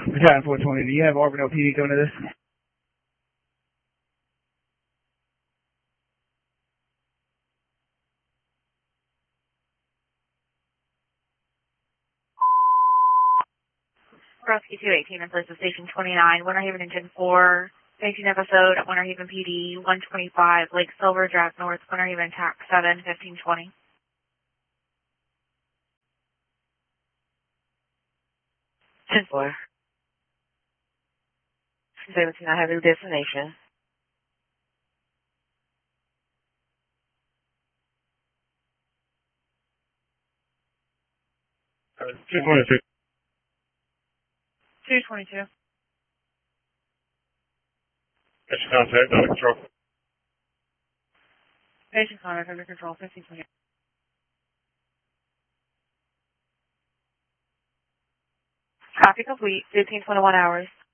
Battalion 420, do you have Arbor PD coming to this? Brodsky 218 in place of Station 29, Winter Haven Engine 4, 19 episode, Winter Haven PD, 125, Lake Silver Drive North, Winter Haven TAC 7, 1520. 10-4. Say I have your destination. All right, 222. 222. Station contact, under control. Station contact under control, 1520. Copy complete, 1521 hours.